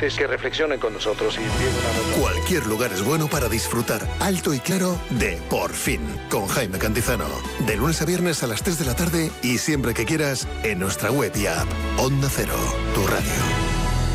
oyentes que reflexionen con nosotros y tienen una... Cualquier lugar es bueno para disfrutar alto y claro de Por Fin, con Jaime Cantizano. De lunes a viernes a las 3 de la tarde y siempre que quieras en nuestra web y app. Onda Cero, tu radio.